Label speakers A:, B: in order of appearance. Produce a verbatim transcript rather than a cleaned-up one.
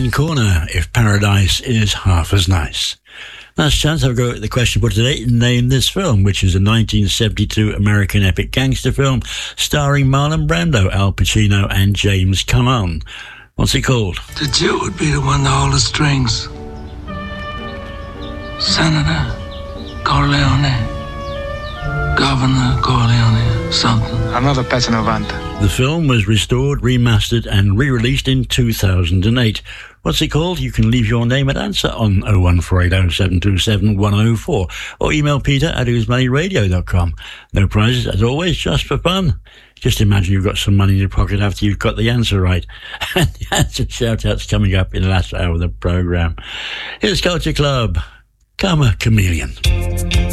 A: Brian Corner, If Paradise Is Half As Nice. Last chance, I've got the question for today. Name this film, which is a nineteen seventy-two American epic gangster film starring Marlon Brando, Al Pacino and James Caan. What's it called?
B: The Jew would be the one to hold the strings. Senator Corleone. Governor Corleone, something.
C: Another Pezzo novanta.
A: The film was restored, remastered and re-released in two thousand eight. What's it called? You can leave your name and answer on oh one four eight oh, seven two seven, one oh four or email peter at who's money radio dot com. No prizes, as always, just for fun. Just imagine you've got some money in your pocket after you've got the answer right. And the answer shout-out's coming up in the last hour of the programme. Here's Culture Club. Karma Chameleon.